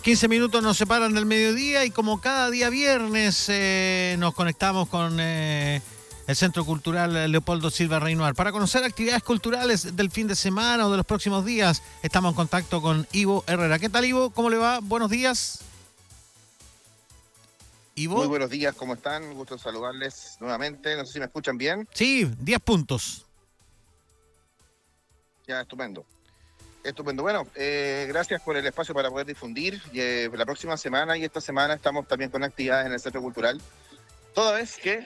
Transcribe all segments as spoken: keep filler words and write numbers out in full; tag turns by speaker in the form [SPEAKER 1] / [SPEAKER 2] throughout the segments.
[SPEAKER 1] quince minutos nos separan del mediodía y como cada día viernes eh, nos conectamos con eh, el Centro Cultural Leopoldo Silva Reinoir. Para conocer actividades culturales del fin de semana o de los próximos días, estamos en contacto con Ivo Herrera. ¿Qué tal, Ivo? ¿Cómo le va? Buenos días. Ivo.
[SPEAKER 2] Muy buenos días, ¿cómo están? Un gusto saludarles nuevamente. No sé si me escuchan bien.
[SPEAKER 1] Sí, diez puntos.
[SPEAKER 2] Ya, estupendo. Estupendo. Bueno, eh, gracias por el espacio para poder difundir. Eh, la próxima semana y esta semana estamos también con actividades en el Centro Cultural. Toda vez que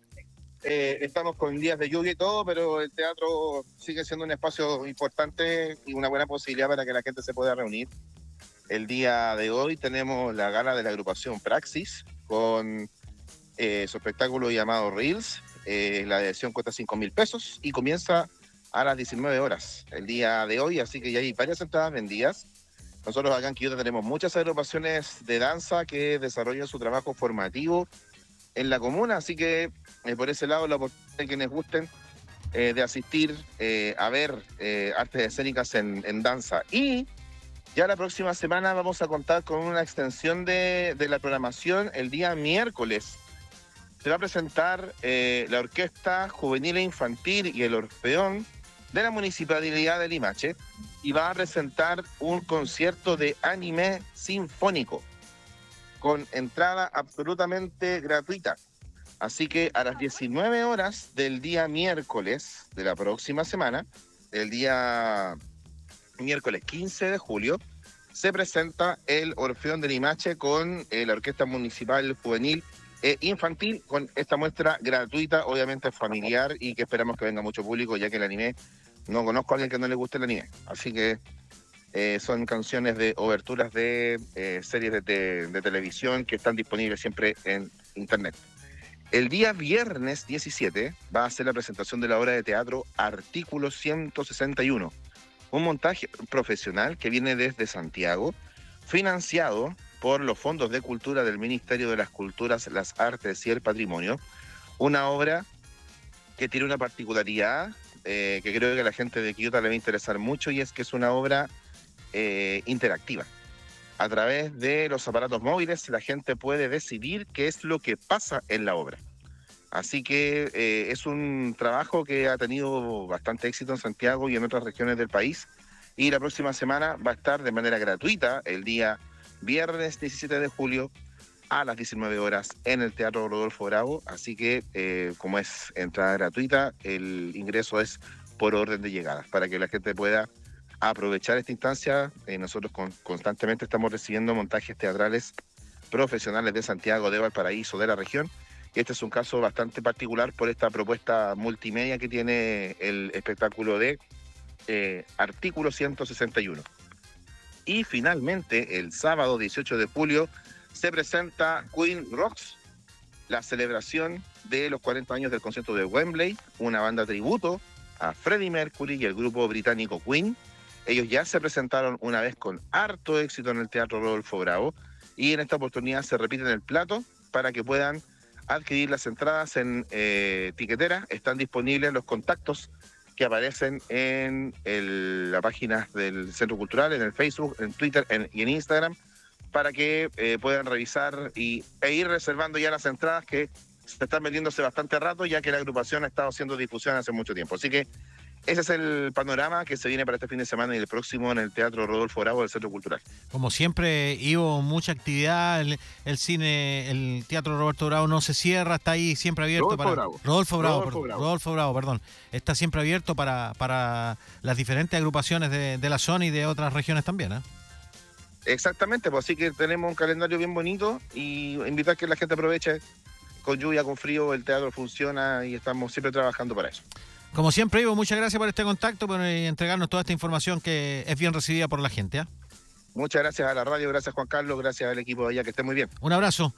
[SPEAKER 2] eh, estamos con días de lluvia y todo, pero el teatro sigue siendo un espacio importante y una buena posibilidad para que la gente se pueda reunir. El día de hoy tenemos la gala de la agrupación Praxis con eh, su espectáculo llamado Reels. Eh, la adhesión cuesta cinco mil pesos y comienza a las diecinueve horas el día de hoy, así que ya hay varias entradas vendidas. Nosotros acá en Quillota tenemos muchas agrupaciones de danza que desarrollan su trabajo formativo en la comuna, así que eh, por ese lado la oportunidad de quienes gusten eh, de asistir eh, a ver eh, artes escénicas en, en danza. Y ya la próxima semana vamos a contar con una extensión de, de la programación. El día miércoles se va a presentar eh, la Orquesta Juvenil e Infantil y el Orfeón de la Municipalidad de Limache y va a presentar un concierto de anime sinfónico con entrada absolutamente gratuita. Así que a las diecinueve horas del día miércoles de la próxima semana, el día miércoles quince de julio, se presenta el Orfeón de Limache con eh, la Orquesta Municipal Juvenil e Infantil, con esta muestra gratuita, obviamente familiar, y que esperamos que venga mucho público, ya que el anime, no conozco a alguien que no le guste el anime. Así que eh, son canciones de oberturas de eh, series de, te, de televisión que están disponibles siempre en internet. El día viernes diecisiete va a ser la presentación de la obra de teatro Artículo ciento sesenta y uno. Un montaje profesional que viene desde Santiago, financiado por los fondos de cultura del Ministerio de las Culturas, las Artes y el Patrimonio. Una obra que tiene una particularidad eh, que creo que a la gente de Quillota le va a interesar mucho, y es que es una obra eh, interactiva. A través de los aparatos móviles la gente puede decidir qué es lo que pasa en la obra. Así que eh, es un trabajo que ha tenido bastante éxito en Santiago y en otras regiones del país. Y la próxima semana va a estar de manera gratuita el día viernes diecisiete de julio a las diecinueve horas en el Teatro Rodolfo Bravo. Así que eh, como es entrada gratuita, el ingreso es por orden de llegada, para que la gente pueda aprovechar esta instancia. Eh, nosotros con, constantemente estamos recibiendo montajes teatrales profesionales de Santiago, de Valparaíso, de la región. Y este es un caso bastante particular por esta propuesta multimedia que tiene el espectáculo de eh, Artículo ciento sesenta y uno. Y finalmente, el sábado dieciocho de julio, se presenta Queen Rocks, la celebración de los cuarenta años del concierto de Wembley, una banda tributo a Freddie Mercury y el grupo británico Queen. Ellos ya se presentaron una vez con harto éxito en el Teatro Rodolfo Bravo, y en esta oportunidad se repiten el plato para que puedan adquirir las entradas en eh, tiquetera. Están disponibles los contactos que aparecen en el, la página del Centro Cultural, en el Facebook, en Twitter en, y en Instagram, para que eh, puedan revisar y, e ir reservando ya las entradas que se están vendiendo hace bastante rato, ya que la agrupación ha estado haciendo difusión hace mucho tiempo. Así que ese es el panorama que se viene para este fin de semana y el próximo en el Teatro Rodolfo Bravo del Centro Cultural.
[SPEAKER 1] Como siempre, Ivo, mucha actividad. El, el cine, el Teatro Roberto Bravo no se cierra, está ahí siempre abierto.
[SPEAKER 2] Rodolfo
[SPEAKER 1] para
[SPEAKER 2] Bravo.
[SPEAKER 1] Rodolfo Bravo,
[SPEAKER 2] Rodolfo
[SPEAKER 1] perdón,
[SPEAKER 2] Bravo.
[SPEAKER 1] Rodolfo Bravo, perdón. Está siempre abierto para, para las diferentes agrupaciones de, de la zona y de otras regiones también, ¿eh?
[SPEAKER 2] Exactamente, pues así que tenemos un calendario bien bonito y invitar que la gente aproveche. Con lluvia, con frío, el teatro funciona y estamos siempre trabajando para eso.
[SPEAKER 1] Como siempre, Ivo, muchas gracias por este contacto, por entregarnos toda esta información que es bien recibida por la gente, ¿eh?
[SPEAKER 2] Muchas gracias a la radio, gracias Juan Carlos, gracias al equipo de allá, que esté muy bien.
[SPEAKER 1] Un abrazo.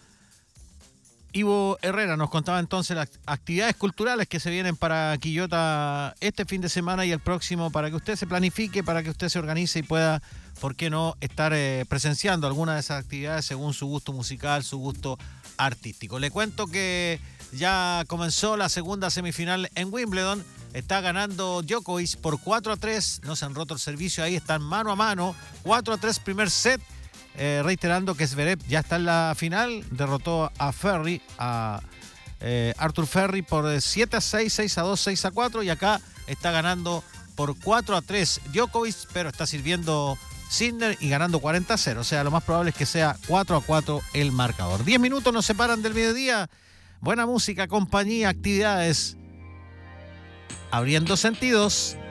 [SPEAKER 1] Ivo Herrera nos contaba entonces las actividades culturales que se vienen para Quillota este fin de semana y el próximo, para que usted se planifique, para que usted se organice y pueda, ¿por qué no?, estar eh, presenciando alguna de esas actividades según su gusto musical, su gusto artístico. Le cuento que ya comenzó la segunda semifinal en Wimbledon. Está ganando Djokovic por cuatro a tres. No se han roto el servicio ahí, están mano a mano. cuatro a tres primer set. eh, reiterando que Zverev ya está en la final, derrotó a Ferry, a eh, Arthur Ferry por siete a seis, seis a dos, seis a cuatro, y acá está ganando por cuatro a tres Djokovic, pero está sirviendo Sinner y ganando cuarenta a cero, o sea, lo más probable es que sea cuatro a cuatro el marcador. diez minutos nos separan del mediodía, buena música, compañía, actividades, abriendo sentidos.